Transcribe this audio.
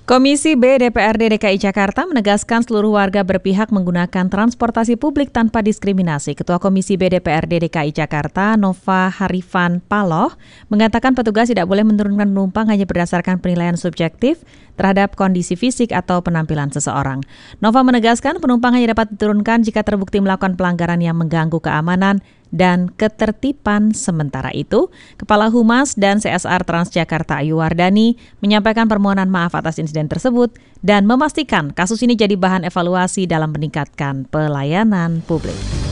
Komisi B DPRD DKI Jakarta menegaskan seluruh warga berpihak menggunakan transportasi publik tanpa diskriminasi. Ketua Komisi B DPRD DKI Jakarta, Nova Harifan Paloh, mengatakan petugas tidak boleh menurunkan penumpang hanya berdasarkan penilaian subjektif terhadap kondisi fisik atau penampilan seseorang. Nova menegaskan penumpang hanya dapat diturunkan jika terbukti melakukan pelanggaran yang mengganggu keamanan dan ketertiban. Sementara itu, Kepala Humas dan CSR Transjakarta Ayu Wardani menyampaikan permohonan maaf atas insiden tersebut dan memastikan kasus ini jadi bahan evaluasi dalam meningkatkan pelayanan publik.